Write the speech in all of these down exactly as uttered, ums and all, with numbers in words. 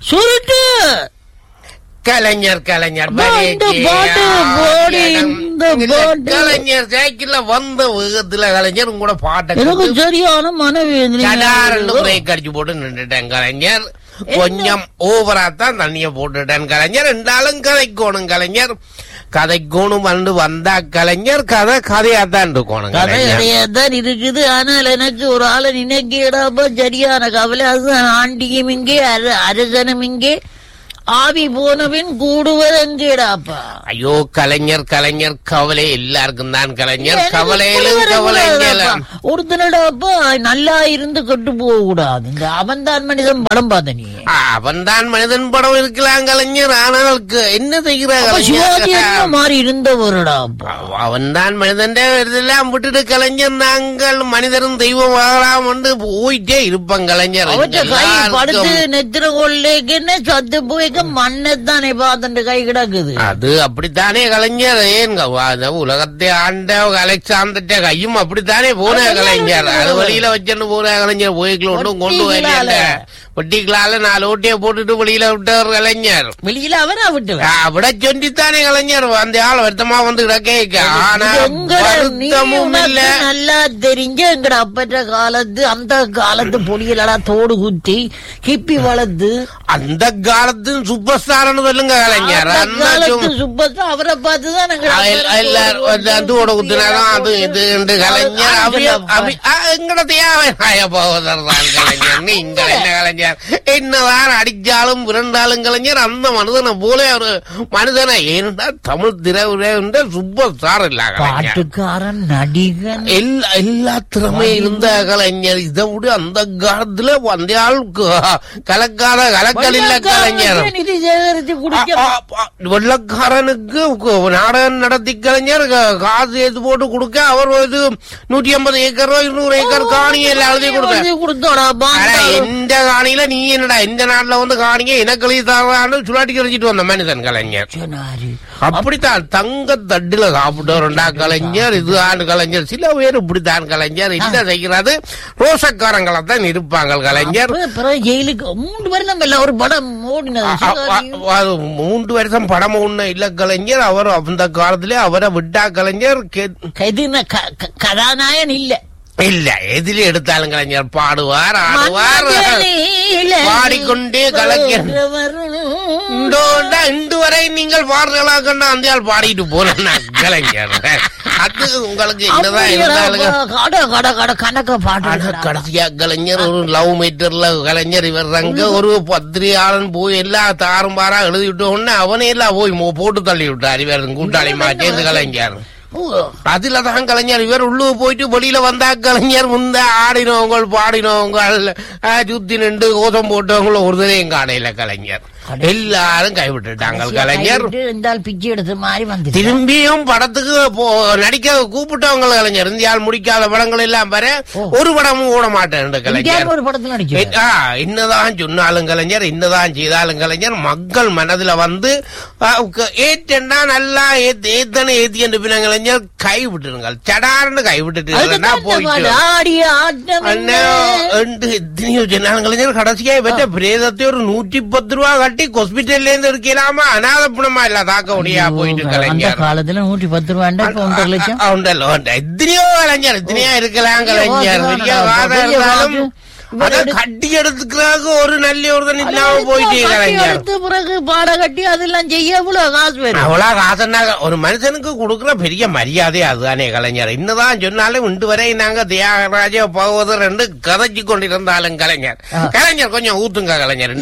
சுருட்டு கலைஞர் கலைஞர் கலைஞர் சைக்கிள்ல வந்த வேகத்துல கலைஞர் உங்களோட பாட்டை எனக்கு சரியான மனவேதனை பிரேக் அடிச்சு போட்டு நின்றுட்டேன் கலைஞர். கொஞ்சம் ஓவரா தான் தண்ணிய போட்டுட்டேன் கலைஞர். ரெண்டாலும் கதைக்கோணும் கலைஞர். கதைக்கோணும் வந்து வந்தா கலைஞர் கதை கதையாத்தான் இருக்கணும். கதையாத்தான் இருக்குது. ஆனால் எனக்கு ஒரு ஆளை நினைக்கிறப்ப சரியான கவலை. அதுதான் ஆண்டியும் இங்கே அரசனும் இங்கே ஆவி போனவின் கூடுவதெங்கேடாப்பா. ஐயோ கலைஞர் கலைஞர் கவலை எல்லாருக்கும் தான் கலைஞர். கவலையிலும் கவலை ஒருத்தனடாப்பா நல்லா இருந்து கட்டு போக கூடாது. இந்த அவன்தான் மனிதன் படம் பார்த்த நீ அவன்தான் மனிதன் படம் இருக்கலாம் கலைஞர். ஆனால் என்ன செய்கிறாங்க மாறி இருந்தவருடாப்பா. அவன்தான் மனிதன் எல்லாம் விட்டுட்டு கலைஞர் நாங்கள் மனிதரும் தெய்வம் ஆகலாம் என்று போயிட்டே இருப்பாங்க கலைஞர். படுத்து நெத்திர கொள்ளைக்குன்னு சத்து போய் மண்ணத்தானே பார்த்து கை கிடக்குது. அது அப்படித்தானே கலைஞர். ஏன் உலகத்தை ஆண்ட அலெக்சாண்டர் கையும் அப்படித்தானே போன கலைஞர். அது வழியில வச்சுட்டு போன கலைஞர். போய்க்கலாம் கொண்டு வரல வெட்டிக்கலால நாலு ஓட்டிய போட்டுட்டு வெளியில விட்டவர் கலைஞர். வெளியில அவரா விட்டு விட சொல்லித்தானே கலைஞர். அந்த ஆள் வருத்தமா வந்து கிடக்க. ஆனா வருத்தமும் இல்ல. நல்லா தெரிஞ்ச எங்கட அப்பற்ற காலத்து அந்த காலத்து பொடியிலடா தோடு குத்தி கிப்பி வளர்த்து அந்த காலத்து சூப்பர் ஸ்டார்னு சொல்லுங்க கலைஞர். சூப்பர் ஸ்டார் அவரை பார்த்துதான் எல்லாரும் தோட குத்தினாலும் அது இது கலைஞர். எங்கட தேவை போவதான் கலைஞர். நீங்க என்ன கலைஞர் என்னதான் அடிச்சாலும் விரண்டாலும் கலைஞர் அந்த மனிதனை போல ஒரு மனிதனை. ஏனென்றா தமிழ் திரையுற சூப்பர் ஸ்டார் இல்ல பாட்டுக்காரன் நடிகன் எல்லா எல்லா திறமை இருந்த கலைஞர். இதை விட அந்த காலத்துல அந்த ஆள் கலக்காத கலக்கல் இல்ல கலைஞர். வெள்ளக்காரனுக்கு நாடகம் நடத்தி கலைஞர் காசு ஏத்து போட்டு கொடுக்க அவர் இது நூற்றி ஐம்பது ஏக்கர் ரூபாய் இருநூறு ஏக்கர் காணியை எல்லாம் எழுதி கொடுக்க. எந்த காணியில நீ என்னடா இந்த நாட்டுல வந்து காணிங்க எனக்கு எழுதி தரான்னு சுலாட்டி கழிச்சிட்டு வந்த மனிதன் கலைஞர். அப்படித்தான் தங்க தட்டுல சாப்பிட்டவருண்டா கலைஞர். இது ஆண்டு கலைஞர். சில பேர் இப்படித்தான் கலைஞர். என்ன செய்கிறது ரோசக்காரங்களை தான் இருப்பாங்க கலைஞர். ஜெயிலுக்கு மூன்று வருஷம் இல்ல ஒரு படம் மூன்று வருஷம் படம் ஒண்ணு இல்ல கலைஞர். அவர் அந்த காலத்திலே அவரை விட்டா கலைஞர் கதாநாயகன் இல்ல இல்ல எதில எடுத்தாலும் கலைஞர் பாடுவார் ஆடுவார் பாடிக்கொண்டே கலைஞர். இன்று வரை நீங்கள் பாடுறா கண்டா அந்த ஆள் பாடிட்டு போனா கலைஞர். அது உங்களுக்கு என்னதான் இருந்தாலும் கணக்க பாட்டு கடைசியா கலைஞர் ஒரு லவ் மீட்டர்ல கலைஞர் இவர் ரங்க ஒரு பத்திரிகையாளன் போய் எல்லாம் தாறுமாறா எழுதிவிட்ட உடனே அவனே எல்லாம் போய் போட்டு தள்ளி விட்டார் இவர் கூட்டாளிமா சேர்ந்து கலைஞர். அதுலதான் கலைஞர் இவர் உள்ளு போயிட்டு வெளியில வந்தா கலைஞர் முந்த ஆடினவங்க பாடினவங்க சுத்தி நின்று கோதம் போட்டவங்கள ஒருத்தரையும் காணையில கலைஞர். எல்லாரும் கைவிட்டுட்டாங்க கலைஞர். பிச்சை எடுத்த மாதிரி வந்து திரும்பியும் படத்துக்கு நடிக்க கூப்பிட்டவங்க கலைஞர். இந்தியாவில் முடிக்காத படங்கள் எல்லாம் பாரு ஒரு படமும் ஓட மாட்டேன் கலைஞர். ஒரு படத்துல நடிக்க என்னதான் சொன்னாலும் கலைஞர் என்னதான் செய்தாலும் கலைஞர் மக்கள் மனதுல வந்து ஏற்றா நல்லா ஏத்தனை ஏத்தி என்று பின்ன கலைஞர் கை விட்டுருங்க சடார்னு கை விட்டுட்டு போயிட்டு கலைஞர் கடைசியா பெற்ற பிரேதத்தை ஒரு நூற்றி பத்து ரூபா ஹாஸ்பிட்டல்ல இருந்து இருக்கலாமா அநாதப்புணமா இல்ல தாக்க முடியா போயிட்டு கலைஞர். காலத்துல நூற்றி பத்து ரூபாய் எத்தனையோ கலைஞர் எத்தனையோ இருக்கலாம் கலைஞர். இருந்தாலும் கட்டி எடுத்துக்கிறாங்க ஒரு நல்ல ஒருத்தன் இல்லாம போயிட்டே கலைஞர். பிறகு பாட கட்டி அதெல்லாம் செய்ய அவ்வளவு காசு வேணும். அவ்வளவு காசுன்னா ஒரு மனுஷனுக்கு கொடுக்குற பெரிய மரியாதை அதுதானே கலைஞர். என்னதான் சொன்னாலும் இன்று வரை நாங்க தியாகராஜ போவது ரெண்டு கதைச்சு கொண்டிருந்தாலும் கலைஞர் கலைஞர் கொஞ்சம் ஊத்துங்க கலைஞர்.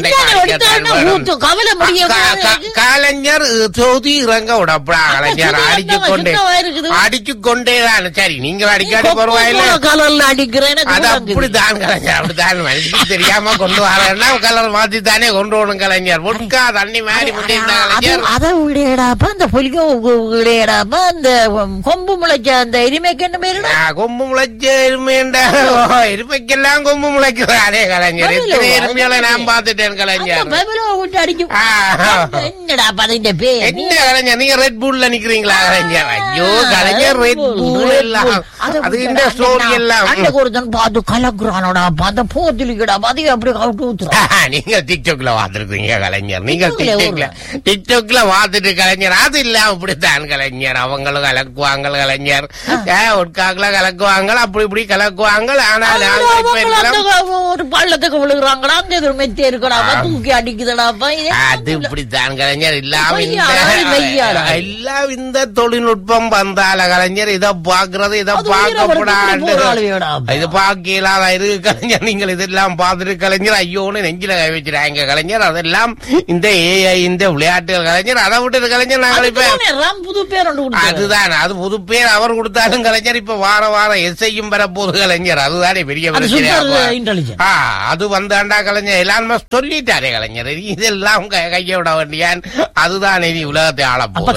கலைஞர் தொகுதி இறங்க விடப்படா கலைஞர். அடிச்சு கொண்டே அடிச்சு கொண்டேதான். சரி நீங்கள் அடிக்காடி பரவாயில்ல கலர்ல அடிக்கிறேன். அது அப்படித்தான் கலைஞர். அப்படித்தான் தெரியாம கொண்டு வரேன்னா கலர் மாத்தி தானே கொண்டு வரணும் கலைஞர். ஒட்கா தண்ணி மாறி கலைஞர். அதை விடையடாப்பா அந்த பொலிக்க விடையடாப்பா அந்த கொம்பு முளைச்ச அந்த எருமைக்கு என்ன பேரு கொம்பு முளைச்ச எருமைண்டா எருமைக்கெல்லாம் கொம்பு முளைக்குது அதே கலைஞர். எத்தனை எருமைகளை நான் பார்த்துட்டேன் கலைஞர். என்னடாப்பா அதுന്റെ பேர் என்ன கலைஞர் நீங்க ரெட் பூல்ல நிக்கிறீங்களா கலைஞர்? ஐயோ கலைஞர் ரெட் பூல் எல்லாம் அது இந்த ஸ்டோரி எல்லாம் ஒருத்தன் பார்த்து கலக்குறானோடா பார்த்த போத்திலிக்கடா பதிவு அப்படி கவுட்டு ஊத்துறோம். நீங்க டிக்டாக்ல பாத்துருக்கீங்க கலைஞர், நீங்க டிக்டாக்ல டிக்டாக்ல பாத்துட்டு கலைஞர் அது இல்ல அப்படித்தான் கலைஞர். அவங்களும் கலக்குவாங்க கலைஞர், ஒட்காக்கல கலக்குவாங்க, அப்படி இப்படி கலக்குவாங்க. ஆனா ஒரு பள்ளத்துக்கு விழுகிறாங்களா, அந்த ஒரு மெத்தே இருக்கடா தூக்கி அடிக்குதுடாப்பா. அது இப்படித்தான் கலைஞர். எல்லாம் எல்லாம் இந்த தொழில்நுட்பம் வந்தால கலைஞர் இதை பாக்குறது இதை பார்க்கப்படாது, இது பாக்கலாத இருக்கு கலைஞர். நீங்கள் இதெல்லாம் பார்த்துட்டு கலைஞர் ஐயோன்னு நெஞ்சில கை வச்சிருக்காங்க கலைஞர். அதெல்லாம் இந்த ஏஐ இந்த விளையாட்டுகள் கலைஞர். அதை விட்டு கலைஞர் நாங்கள் இப்ப புது பேர் அதுதான், அது புது பேர் அவர் கொடுத்தாலும் கலைஞர் இப்ப வார வாரம் எஸ்ஐயும் பெறப்போது கலைஞர். அதுதானே பெரிய பிரச்சனை. அது வந்தாண்டா கலைஞர் எல்லாம் சொல்லிட்டாரே கலைஞர், இதெல்லாம் கைய விட வேண்டியான். அதுதான் இனி உலகத்தை ஆளப்போம்.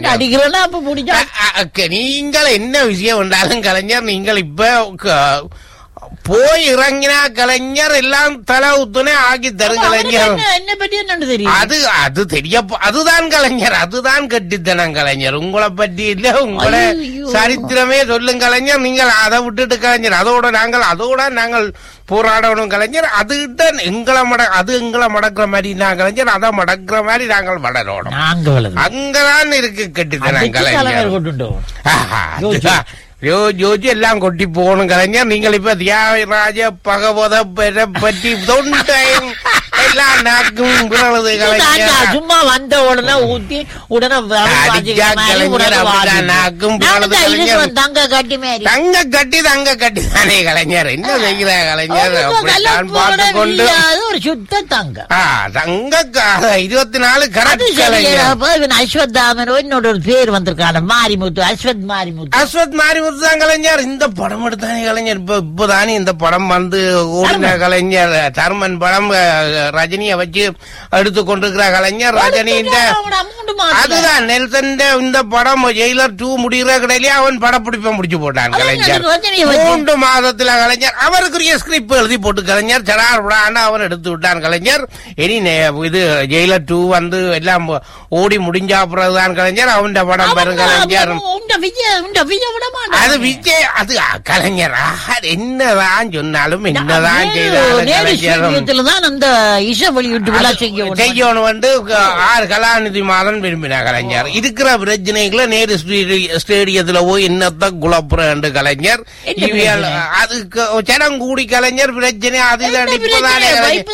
நீங்கள் என்ன விஷயம் உண்டாலும் கலைஞர், நீங்கள் இப்ப போய் இறங்கினா கலைஞர் எல்லாம் தலை உத்துனே ஆக்கி தரும் கலைஞர். அது அது தெரிய அதுதான் கலைஞர், அதுதான் கட்டித்தனம் கலைஞர். உங்களை பற்றி இல்ல, உங்களை சரித்திரமே சொல்லும் கலைஞர். நீங்கள் அதை விட்டுட்டு கலைஞர் அதோட நாங்கள் அதோட நாங்கள் போராடணும் கலைஞர். அதுகிட்ட எங்களை மட அது எங்களை மடக்கிற மாதிரி நான் கலைஞர், அதை மடக்கிற மாதிரி நாங்கள் மடறோம். அங்கதான் இருக்கு கட்டித்தனம் கலைஞர். ஜோஜி எல்லாம் கொட்டி போகணும் கலைஞர். நீங்கள் இப்ப தியாகராஜ பகவத பற்றி தொண்டையும் எல்லாம் நாக்கும் விரலுது கலைஞர். சும்மா வந்த உடனே ஊத்தி உடனே நாக்கும் தங்க கட்டி மாதிரி தங்க கட்டி தங்க கட்டி தானே கலைஞர். என்ன செய்கிற கலைஞர் பார்த்து கொண்டு ஒரு சுத்த தங்க தங்க இருபத்தி நாலு கரெக்ட் கலைஞர். அஸ்வத்தாமன் என்னோட ஒரு பேர் வந்திருக்கான மாரிமுத்து, அஸ்வத் மாரிமுத்து. அஸ்வத் மாரிமுத்து தான் கலைஞர். இந்த படம் எடுத்தானே கலைஞர். இப்ப இப்பதானே இந்த படம் வந்து ஓடின கலைஞர். தர்மன் படம் ரஜினியை வச்சு எடுத்து கொண்டிருக்கிற கலைஞர். ரஜினியின் அதுதான் நெல்சன் இந்த படம் ஜெயிலர் டூ முடிகிற கடையிலேயே அவன் படப்பிடிப்பை முடிச்சு போட்டான் கலைஞர். மூன்று மாதத்துல கலைஞர் அவருக்குரிய ஸ்கிரிப்ட் எழுதி போட்டு கலைஞர் சடார் விடான்னு அவன் எடுத்து விட்டான் கலைஞர். இனி இது ஜெயிலர் டூ வந்து எல்லாம் ஓடி முடிஞ்சா பிறகுதான் கலைஞர் அவன் படம் பெறும் கலைஞர். அது விஜய் அது கலைஞர் என்னதான் சொன்னாலும் என்னதான் செய்யணும் வந்து ஆறு கலாநிதி மாதம் விரும்பின கலைஞர். இருக்கிற பிரச்சனைகளை நேரு ஸ்டேடியத்துல போய் என்னத்த குழப்புற கலைஞர். அதுக்கு ஜனம் கூடி கலைஞர் பிரச்சனை அதுதான் இப்பதானே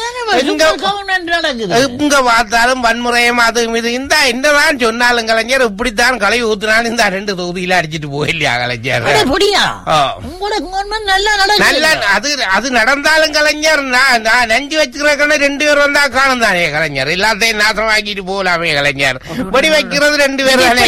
எங்க பார்த்தாலும் வன்முறையும் அது இது இந்த என்னதான் சொன்னாலும் கலைஞர் இப்படித்தான் களை ஊத்துனாலும் இந்த ரெண்டு தொகுதியில அடிச்சுட்டு போயில்லையா கலைஞர். அது நடந்தாலும் கலைஞர் நஞ்சு வச்சுக்கிற ரெண்டு பேர் வந்தா காணும் தானே கலைஞர். எல்லாத்தையும் நாசமாக்கிட்டு போகலாமே கலைஞர். படி வைக்கிறது ரெண்டு பேர் தானே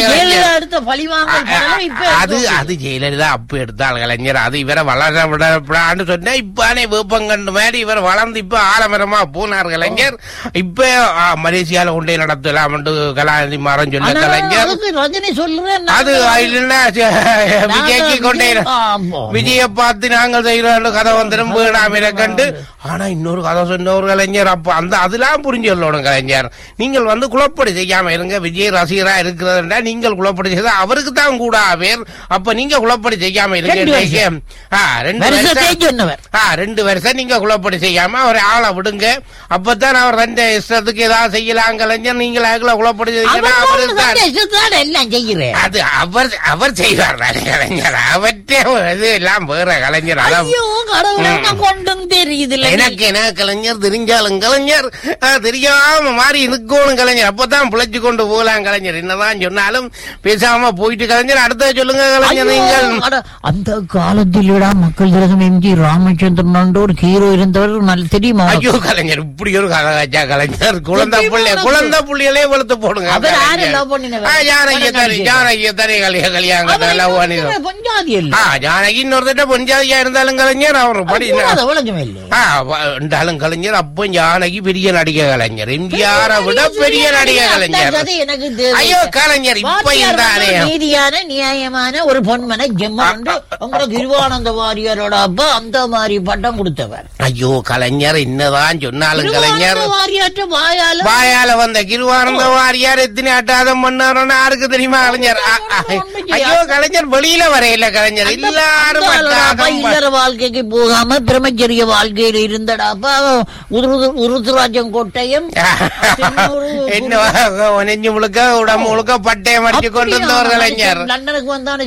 அது அது ஜெயலலிதா அப்ப எடுத்தாள் கலைஞர். அது இவரை வளர விடப்படான்னு சொன்னா இப்பானே வேப்பங்கண்டு மாதிரி இவர் வளர்ந்து இப்ப ஆலமரமா போனார் கலைஞர். இப்ப மலேசியால கொண்டே நடத்தலாம் கலாநிதி மாறன் சொல்ல கலைஞர். அது விஜய்க்கு கொண்டே விஜய பார்த்து நாங்கள் செய்யற கதை வந்துடும் வேணாம் கண்டு. ஆனா இன்னொரு கதை சொன்ன ஒரு கலைஞர் அப்ப அந்த அதெல்லாம் புரிஞ்சு சொல்லணும் கலைஞர். நீங்கள் வந்து குழப்படி செய்யாம இருங்க. விஜய் ரசிகரா இருக்கிறதுனா நீங்கள் குழப்படி செய்த அவருக்கு தான் கூட பேர். அப்ப நீங்க குழப்படி செய்யாம இருங்க. ரெண்டு வருஷம் நீங்க குழப்படி செய்யாம அவரை ஆளை விடுங்க. அப்பதான் அவர் ரெண்டு இஷ்டத்துக்கு ஏதாவது செய்யலாம் கலைஞர். நீங்கள் அதுல குழப்படி செய்யலாம் அது அவர் அவர் செய்வார் கலைஞர். அவற்றே எல்லாம் வேற கலைஞர். எனக்கு என்ன கலைஞர் தெரிஞ்சாலும் கலைஞர் தெரியாம மாறி இருக்கணும் கலைஞர். அப்பதான் பிழைச்சு கொண்டு போகலாம் கலைஞர். என்னதான் சொன்னாலும் பேசாம போயிட்டு கலைஞர். அடுத்த சொல்லுங்க கலைஞர். நீங்கள் அந்த காலத்தில் மக்கள் திலகம் எம் ஜி ராமச்சந்திரன் ஒரு ஹீரோ இருந்தவர் நல்ல தெரியுமா? ஐயோ கலைஞர் இப்படி ஒரு கதை கலைஞர். குழந்தை புள்ளி குழந்தை புள்ளிகளே வளர்த்து போடுங்க. ஜானகி தனி கலிய கல்யாணம் ஜானகி இன்னொருத்த பொஞ்சாதியா இருந்தாலும் கலைஞர் அவர் படி இருந்தாலும் கலைஞர். அப்ப ஜானகி ஜானகி பெரிய நடிகை கலைஞர், எம்ஜிஆரை விட பெரிய நடிகை கலைஞர். ஐயோ கலைஞர் இப்ப இந்த நீதியான நியாயமான ஒரு பொன்மனை ஜெம்மண்டு உங்களுக்கு கிருவானந்த வாரியாரோட அப்பா அந்த மாதிரி பட்டம் கொடுத்தவர். ஐயோ கலைஞர் என்னதான் சொன்னாலும் கலைஞர் வாரியாற்ற வாயால வாயால வந்த கிருவானந்த வாரியார் எத்தனை அட்டாதம் பண்ணாரோன்னு யாருக்கு தெரியுமா கலைஞர்? ஐயோ கலைஞர் வெளியில வரையில கலைஞர் எல்லாரும் இல்லற வாழ்க்கைக்கு போகாம பிரம்மச்சரிய வாழ்க்கையில இருந்தடாப்பா உருதுராஜம் கோட்டையும் என்ன நெஞ்சு முழுக்க உடம்பு முழுக்க பட்டையம் அடிச்சு கொண்டு இருந்தவர் கலைஞர். லண்டனுக்கு வந்தானே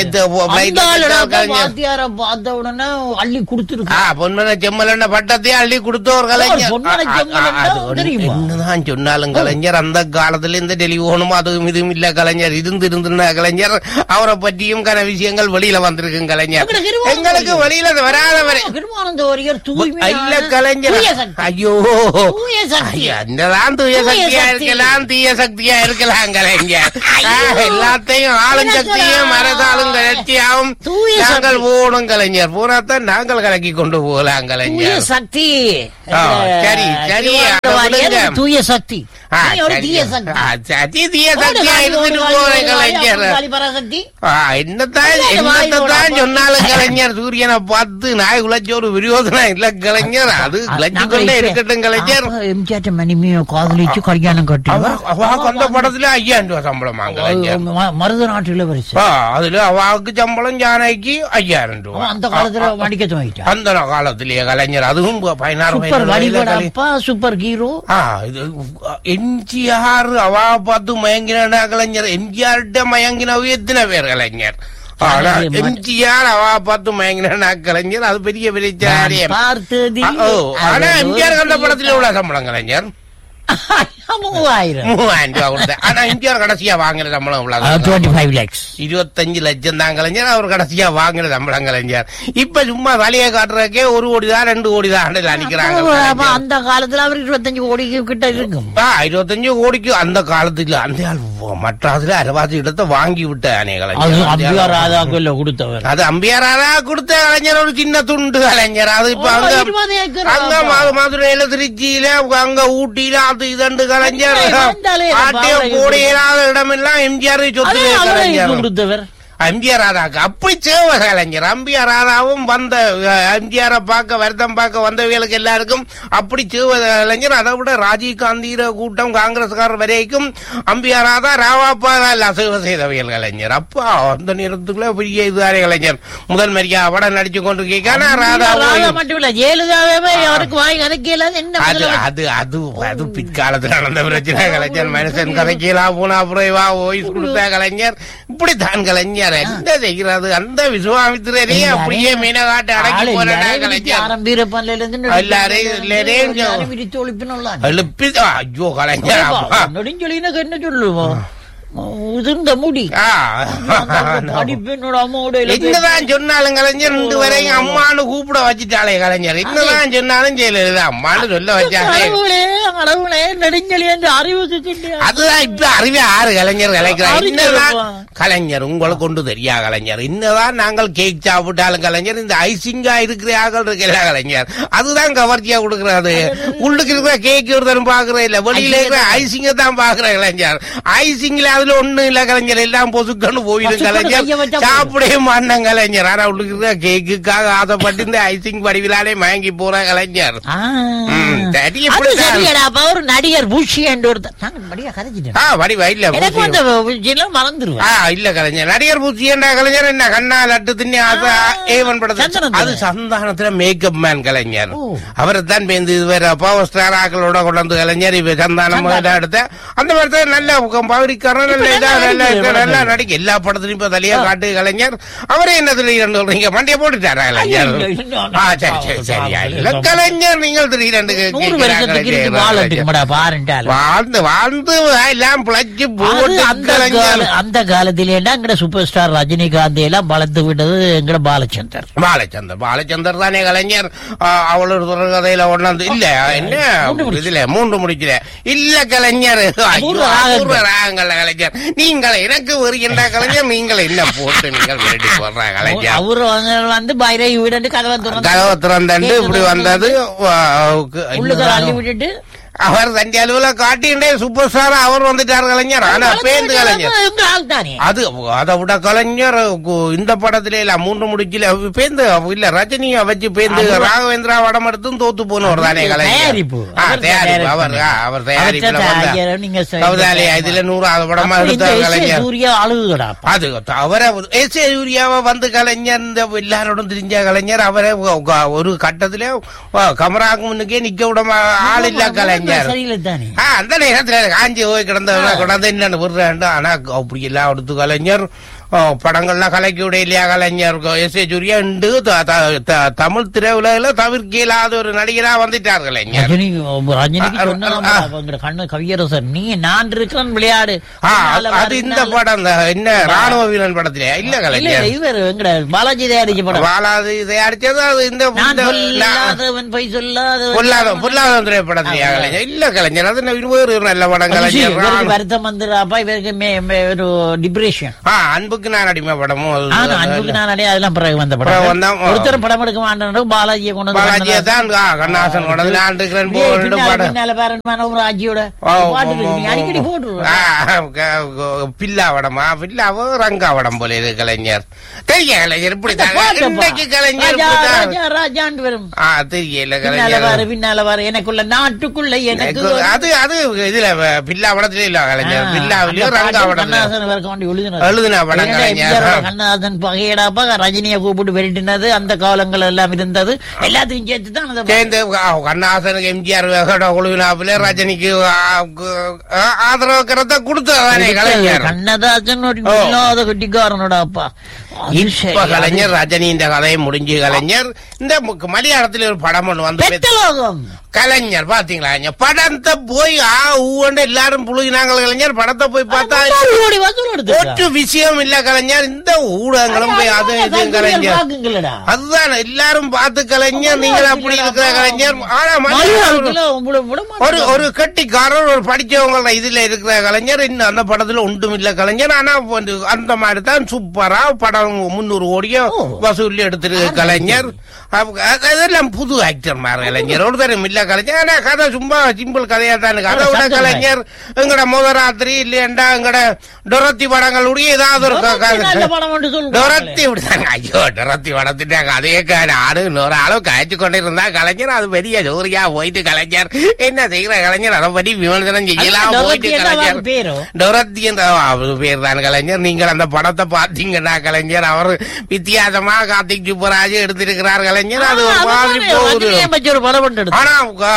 பார்த்த உடனே அள்ளி கொடுத்துருக்கு பொன்மன செம்மலண்ண பட்டத்தையே அள்ளி கொடுத்தவர் கலைஞர். என்னதான் சொன்னாலும் கலைஞர் அந்த காலத்துல இந்த டெலிபோனும் அதுவும் இதுவும் இல்ல கலைஞர். இருந்து இருந்த கலைஞர் அவரை பற்றியும் கன விஷயங்கள் வெளியில வந்திருக்கு கலைஞர். எங்களுக்கு வெளியில வராத வரை இல்ல கலைஞர். ஐயோ என்னதான் தூய சக்தியா இருக்கலாம் தீய சக்தியா இருக்கலாம் கலைஞர். எல்லாத்தையும் ஆளும் சக்தியும் அரசாலும் கட்சியாவும் நாங்கள் போடும் கலைஞர். பூராத்தான் நாங்கள் கலக்கி கொண்டு போகலாம் கலைஞர். சக்தி சரி சரி தூய சக்தி என்னத்தான் என்னத்தான் சொன்னாலும் கலைஞர் சூரியனை பார்த்து நாய் குலச்சோறு விரியோதனம் இல்ல கலைஞர். அது கிளச்சு கொண்டே இருக்கட்டும் கலைஞர். எம்ஜிஆர் மணிமையை காதலிச்சு கல்யாணம் கட்டி அந்த படத்துல ஐயாயிரம் ரூபாய் சம்பளம் மருத நாட்டுல வரிசை அதுல அவாவுக்கு சம்பளம் ஜானகிக்கு ஐயாயிரம் ரூபாய் அந்த காலத்துல வணிகத்தை அந்த காலத்திலேயே கலைஞர். அதுவும் பதினாறு சூப்பர் ஹீரோ எம்ஜிஆர் அவா பார்த்து மயங்கினா கலைஞர். எம்ஜிஆர்கிட்ட மயங்கினவு எத்தனை பேர் கலைஞர்? ஆனா எம்ஜிஆர் அவா பார்த்து மயங்கினா கலைஞர். அது பெரிய பெரிய ஆனா எம்ஜிஆர் அந்த படத்துல உள்ள சம்பளம் கலைஞர் மூவாயிரம் மூவாயிரம் ரூபாய் கொடுத்தேன். ஆனா எம்ஜிஆர் கடைசியா வாங்குற சம்பளம் இருபத்தஞ்சு லட்சம் தான் கலைஞர். அவர் கடைசியா வாங்குற சம்பளம் கலைஞர். இப்ப சும்மா வழியை காட்டுறதுக்கே ஒரு கோடி தான் ரெண்டு கோடி தான் அடிக்கிறாங்க. அந்த காலத்துல அவர் இருபத்தஞ்சு கோடி கிட்ட இருக்கும். இருபத்தஞ்சு கோடிக்கு அந்த காலத்துல அந்த மற்றாதுல அரவாசி இடத்தை வாங்கி விட்டானே கலைஞர். அம்பியார் ராதாக்குள்ள கொடுத்தவர் அது அம்பியார் ராதா கொடுத்த கலைஞர் ஒரு சின்ன துண்டு கலைஞர். அது இப்ப அங்க அங்க மதுரையில திருச்சியில அங்க ஊட்டியில அது இதண்டு கலைஞர் ஆட்டிய கூடியலாத இடமெல்லாம் எம்ஜிஆர் சொத்து கலைஞர். எம்ஜிஆர் ராதாக்கு அப்படி சேவை கலைஞர். எம்ஜிஆர் ராதாவும் வந்த எம்ஜிஆரை பார்க்க வருத்தம் பார்க்க வந்தவர்களுக்கு எல்லாருக்கும் அப்படி சேவை கலைஞர். அதை விட ராஜீவ் காந்திர கூட்டம் காங்கிரஸ்காரர் வரைக்கும் எம்ஜிஆர் ராதா ராவாப்பா இல்ல சேவை செய்தவைகள் கலைஞர். அப்பா அந்த நேரத்துக்குள்ள பெரிய இதுதாரே கலைஞர். முதல் மரியா படம் நடிச்சு கொண்டு கேட்கான ராதா மட்டும் இல்ல ஜெயலலிதாவே அவருக்கு வாய் கதைக்கல. அது அது அது அது பிற்காலத்தில் நடந்த பிரச்சனை கலைஞர். மனுஷன் கதைக்கலாம் போனா புறைவா ஓய்ஸ் கொடுத்த கலைஞர். இப்படித்தான் கலைஞர் என்ன செய்கிறது. அந்த விஸ்வாமித்திரரே அப்படியே மீனகாட்டு அடக்கி ஐயோ கலைஞர் என்ன சொல்லுவோம் உதிர்ந்த முடி என்னதான் சொன்னாலும் கலைஞர் ரெண்டு வரையும் அம்மானு கூப்பிட வச்சுட்டாலே கலைஞர். என்னதான் சொன்னாலும் ஜெயலலிதா அம்மானு சொல்ல வச்சாங்க. அதுதான் இப்ப அறிவே ஆறு கலைஞர் கலைக்கிறார். என்னதான் கலைஞர் உங்களுக்கு கொண்டு தெரியா கலைஞர். என்னதான் நாங்கள் கேக் சாப்பிட்டாலும் கலைஞர் இந்த ஐசிங்கா இருக்கிற ஆக்கள் இருக்கல கலைஞர். அதுதான் கவர்ச்சியா கொடுக்கறது. உள்ளுக்கு இருக்கிற கேக் ஒருத்தரும் பாக்குற இல்ல, வெளியில இருக்கிற ஐசிங்க தான் பாக்குற கலைஞர். ஐசிங்ல அதுல ஒண்ணு இல்ல கலைஞர். எல்லாம் பொசுக்கன்னு போயிடும் கலைஞர். சாப்பிடவே மாட்டேன் கலைஞர். ஆனா உள்ளுக்கு கேக்குக்காக ஆசைப்பட்டு இந்த ஐசிங் வடிவிலாலே மயங்கி போற கலைஞர். நடிகர் இல்ல கலைஞர் நடிகர் பூச்சியண்டா கலைஞர். என்ன கண்ணா லட்டு தின்னி ஏவன் படத்தை அது சந்தானத்துல மேக்கப் மேன் கலைஞர். அவரை தான் பேருந்து வேற பவர் ஸ்டார் ஆக்களோட கொண்டு கலைஞர். இப்ப சந்தானம் எடுத்த அந்த படத்தை நல்ல பவரிக்காரன் நல்லா நடிக்க எல்லா படத்திலும் இப்ப தலையா காட்டு கலைஞர். அவரே என்ன திடீரென்று சொல்றீங்க மண்டிய போட்டுட்டாரா கலைஞர்? சரி சரியா இல்ல கலைஞர் நீங்கள் திடீரென்று வாழ்ந்து வாழ்ந்து எல்லாம் பிழைச்சு போட்டு அந்த காலத்திலே எங்கட சூப்பர் ஸ்டார் ரஜினிகாந்த் எல்லாம் வளர்ந்து விட்டது எங்கட பாலச்சந்தர். பாலச்சந்தர் பாலச்சந்தர் தானே கலைஞர். அவளோட கதையில ஒண்ணாந்து இல்ல என்ன இதுல மூன்று முடிக்கல இல்ல கலைஞர். ராகங்கள்ல கலைஞர் கலைஞர். நீங்கள் எனக்கு வருகின்ற கலைஞர், நீங்கள் என்ன போட்டு நீங்கள் விரட்டி போடுற கலைஞர். அவரு வந்து பைரை வீடு கதவை கதவை திறந்து இப்படி வந்தது உள்ளுக்கு அள்ளி விட்டுட்டு அவர் தண்டி அலுவல காட்டிண்டே சூப்பர் ஸ்டார் அவர் வந்துட்டார் கலைஞர். ஆனா பேருந்து கலைஞர் அது அதை விட கலைஞர் இந்த படத்திலே இல்ல மூன்று முடிச்சுல பேருந்து இல்ல ரஜினியை வச்சு பேருந்து ராகவேந்திரா படம் எடுத்தும் தோத்து போனவர் தானே கலைஞர். தயாரிப்பு அவர் அவர் தயாரிப்புல கௌதாலயா இதுல நூறாவது படமா எடுத்தார் கலைஞர். அது அவரை எஸ் ஏ சூர்யாவை வந்து கலைஞர் இந்த எல்லாரோடும் தெரிஞ்ச கலைஞர். அவரை ஒரு கட்டத்திலே கமராக்கு முன்னுக்கே நிக்க விட ஆள் இல்ல கலைஞர். அந்த நேரத்துல காஞ்சி போய் கிடந்த கொண்டாந்து என்னன்னு விடுறாண்டு. ஆனா அப்படி எல்லாம் எடுத்து கலைஞர் படங்கள்லாம் கலைக்க விட இல்லையா கலைஞர். எஸ் ஏ சூர்யா உண்டு தமிழ் திரையுலகில தவிர்க்க இயலாத ஒரு நடிகரா வந்துட்டார் கலைஞர். கவியரசர் நீ நான் இருக்கிறேன் விளையாடு அது இந்த படம் என்ன ராணுவ வீரன் படத்திலே இல்ல கலைஞர். இவர் பாலாஜி தயாரிச்ச படம். பாலாஜி தயாரிச்சது அது இந்த பொல்லாதவன் பொல்லாதவன் திரைப்படத்திலேயா கலைஞர். இல்ல கலைஞர் அது வேறு நல்ல படம் கலைஞர். வருத்தம் வந்துடாப்பா இவருக்கு ஒரு டிப்ரெஷன். அன்புக்கு நான் அடிமை படமும் அன்புக்கு நான் அடி அதெல்லாம் பிறகு வந்த படம். ஒருத்தர் படம் எடுக்க மாட்டேன் பாலாஜியை கொண்டு பாலாஜியை தான் கண்ணாசன் கொண்டு நான் இருக்கிறேன் ராஜியோட அடிக்கடி போட்டு பில்லா வடமா பில்லாவோ ரங்கா வடம் போல இது கலைஞர். தெரிய கலைஞர் இப்படி கலைஞர் ராஜாண்டு வரும் தெரியல கலைஞர். பின்னால வர எனக்குள்ள நாட்டுக்குள்ள எனக்கு அது அது இதுல பில்லா வடத்துல இல்ல கலைஞர். பில்லாவிலயோ ரங்கா வடம் எழுதுன படம் கண்ணதாசன் பகையடாப்பா ரஜினியை கூப்பிட்டு வெட்டினது அந்த காலங்கள் எல்லாம் இருந்தது. எல்லாத்தையும் சேர்த்து தான் சேர்ந்து கண்ணதாசனுக்கு எம்ஜிஆர் குழுவினாப்புல ரஜினிக்கு ஆதரவு கொடுத்தானே கலைஞர். கண்ணதாசன் இல்லாத கட்டிக்காரனோட அப்பா. இப்ப கலைஞர் ரஜினி இந்த கதையை முடிஞ்சு கலைஞர் இந்த மலையாளத்துல ஒரு படம் ஒண்ணு வந்து கலைஞர் பாத்தீங்களா படத்தை போய் ஆ ஊண்டு எல்லாரும் புழுகினாங்க கலைஞர். படத்தை போய் பார்த்தா ஒரு விஷயம் இல்ல கலைஞர். இந்த ஊடகங்களும் போய் அது இது கலைஞர் அதுதான் எல்லாரும் பார்த்து கலைஞர் நீங்கள் அப்படி இருக்கிற கலைஞர். ஆனா ஒரு ஒரு கட்டிக்காரர் ஒரு படிச்சவங்க இதுல இருக்கிற கலைஞர் இன்னும் அந்த படத்துல ஒன்றும் இல்ல கலைஞர். ஆனா அந்த மாதிரி தான் சூப்பரா படம் முன்னூறு கோடியோ வசூல் எடுத்திருக்கு கலைஞர். அதெல்லாம் புது ஆக்டர் மாதிரி கலைஞர் ஒரு தரம் இல்ல கலைஞர். ஆனா கதை சும்மா சிம்பிள் கதையா தான் இருக்கு. அதை விட கலைஞர் எங்கட முதராத்திரி இல்லையண்டா எங்கட டொரத்தி படங்களுடைய ஏதாவது ஒரு டொரத்தி விடுதாங்க. ஐயோ டொரத்தி படத்திட்ட கதையே ஆடு இன்னொரு அளவு காய்ச்சி கொண்டு இருந்தா கலைஞர் அது பெரிய ஜோரியா போயிட்டு கலைஞர் என்ன செய்யற கலைஞர் அதை பற்றி விமர்சனம் செய்யலாம் போயிட்டு கலைஞர். டொரத்தி என்ற பேர் தான் கலைஞர். நீங்கள் அந்த படத்தை பார்த்தீங்கன்னா கலைஞர் அவர் வித்தியாசமா கார்த்திக் சுப்பராஜ் எடுத்திருக்கிறார் கலைஞர். அது ஒரு மாதிரி போகுது. ஆனா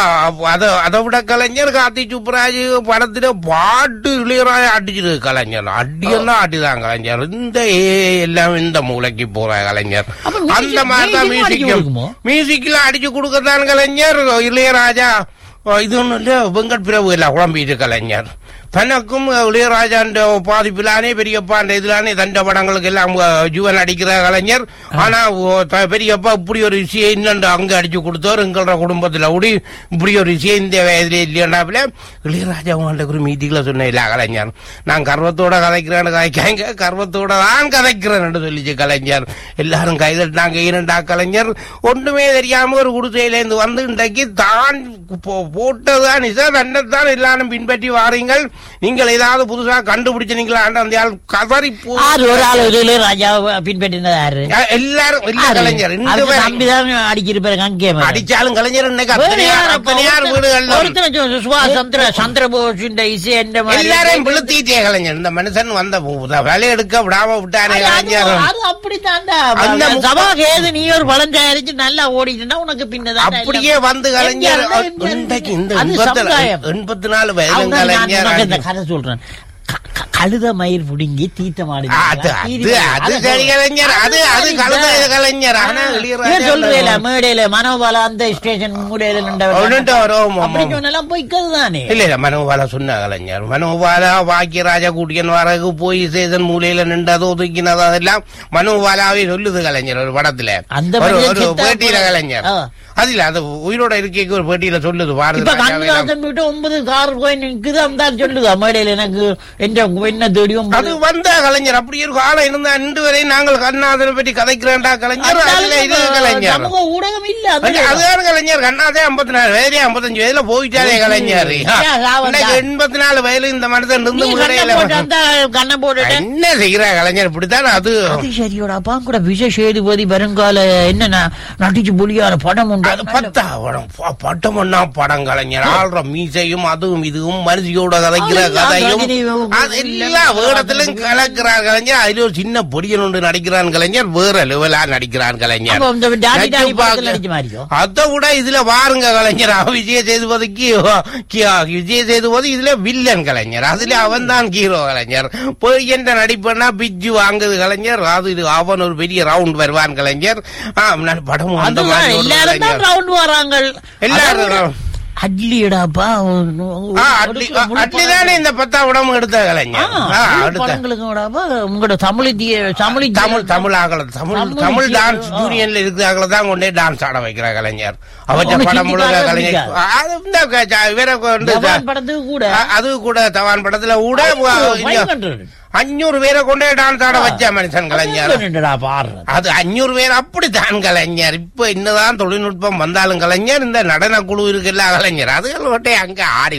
அதை விட கலைஞர் கார்த்திக் சுப்பராஜ் படத்துல பாட்டு இளையராஜ அடிச்சிருக்கு கலைஞர். அடியெல்லாம் அடிதான் கலைஞர். இந்த எல்லாம் இந்த மூளைக்கு போற கலைஞர். அந்த மாதிரிதான் மியூசிக் மியூசிக்ல அடிச்சு கொடுக்கத்தான் கலைஞர் இளையராஜா. இது ஒண்ணு இல்ல வெங்கட் பிரபு எல்லாம் குழம்பிட்டு கலைஞர். தனக்கும் இளையராஜான் பாதிப்பிலானே பெரியப்பா அந்த இதுலானே தண்ட படங்களுக்கு எல்லாம் ஜீவன் அடிக்கிற கலைஞர். ஆனா பெரியப்பா இப்படி ஒரு விஷயம் இன்னொன்று அங்க அடிச்சு கொடுத்தவர் எங்களோட குடும்பத்துல கூடி இப்படி ஒரு விஷயம் இந்த வயதுல இல்லையாண்டாப்புல இளையராஜா ஒரு மீட்டிங்ல சொன்ன இல்ல கலைஞர் நான் கர்வத்தோட கதைக்கிறேன்னு கதைக்காங்க கர்வத்தோட தான் கதைக்கிறேன்னு சொல்லிச்சு கலைஞர். எல்லாரும் கைதட்டாங்க ஈரண்டா கலைஞர். ஒன்றுமே தெரியாம ஒரு குடிசையில இருந்து வந்து இன்றைக்கு தான் போட்டதுதான் நிசா தண்டைத்தான் எல்லாரும் பின்பற்றி வாரீங்கள். நீங்கள் ஏதாவது புதுசா கண்டுபிடிச்சீங்களா கதறி ராஜா பின்பற்றினாரு எல்லாரும் கலைஞர் அடிச்சாலும் கலைஞர் சந்திரபோஸ் எல்லாரையும் விழுத்திட்டே கலைஞர். இந்த மனுஷன் வந்த வேலை எடுக்க விடாம விட்டானே கலைஞர். அப்படித்தான் சபா கேது நீ ஒரு பலம் தயாரிச்சு நல்லா ஓடினா உனக்கு பின்னதான் அப்படியே வந்து கலைஞர் இன்றைக்கு இந்த எண்பத்தி நாலு வயது கலைஞர் கதை சொல்றேன். கழுத மயிர் புடுங்கி தீத்த மாடு சொல்றேன் மேடையில மனோபாலா அந்த ஸ்டேஷன் போய்க்கதுதானே இல்ல மனோபாலா சொன்ன கலைஞர். மனோபாலா பாக்கியராஜா கூட்டியன் வரகு போய் சேதன் மூலையில நின்றது ஒதுக்கினது அதெல்லாம் மனோபாலாவே சொல்லுது கலைஞர் ஒரு படத்துல அந்த ஒரு பேட்டியில கலைஞர். அதுல அது உயிரோட இருக்கைக்கு ஒரு பேட்டியில சொல்லுது ஒன்பது கார் போய் நிக்குது அந்த சொல்லுது மேடையில எனக்கு என்ற என்ன தேடியும் அது வந்த கலைஞர் அப்படி ஒரு காலம் இருந்தா இன்று வரை நாங்கள் கண்ணாதனை பற்றி கதைக்கிறேன்டா கலைஞர். அதுல இது கலைஞர் சமூக ஊடகம் இல்ல. அதுதான் கலைஞர். கண்ணாதே ஐம்பத்தி நாலு வயதே ஐம்பத்தஞ்சு வயதுல போயிட்டாரே கலைஞர். எண்பத்தி நாலு வயதுல இந்த மனிதன் இருந்து கண்ண போட்டு என்ன செய்யற கலைஞர் இப்படித்தான். அது சரியோட அப்பா கூட விஜய் சேதுபதி வருங்கால என்ன நடிச்சு புலியார படம் உண்டு. பத்தா படம் பட்டம் ஒன்னா படம் கலைஞர். ஆள்ற மீசையும் அதுவும் இதுவும் மனுஷியோட கதைக்கிற கதையும் எல்லா வேடத்திலும் கலக்கிறார் கலைஞர். அதுல ஒரு சின்ன பொடியன் ஒன்று நடிக்கிறான் கலைஞர். வேற லெவலா நடிக்கிறான் கலைஞர். அதை விட இதுல பாருங்க கலைஞர், விஜய சேதுபதிக்கு விஜய சேதுபதி இதுல வில்லன் கலைஞர். அதுல அவன் தான் ஹீரோ கலைஞர். போய் என்ற நடிப்பனா பிஜு வாங்குது கலைஞர். அது அவன் ஒரு பெரிய ரவுண்ட் வருவான் கலைஞர். படமும் அந்த மாதிரி ரவுண்ட் வராங்க எல்லாரும். அட்லிடாப்பா அட்லிதானே இந்த பத்தா உடம்பு எடுத்த கலைஞர். உங்களோட தமிழ் தமிழ் தமிழ் தமிழ் ஆகல தமிழ் தமிழ் டான்ஸ் யூனியன்ல இருக்கிறாங்கள தான் கொண்டே டான்ஸ் ஆட வைக்கிற கலைஞர். அவற்ற படம் முழுக்க கலைஞர். வேற படத்துக்கு கூட அது கூட தவான் படத்துல கூட அஞ்சூறு பேரை கொண்டே டான்ஸ் ஆட வச்ச மனுஷன் கலைஞர். அது அஞ்சூறு பேர் அப்படித்தான் கலைஞர். இப்ப என்னதான் தொழில்நுட்பம் வந்தாலும் கலைஞர் இந்த நடன குழு இருக்குல்ல கலைஞர், அதுகள் அங்க ஆடி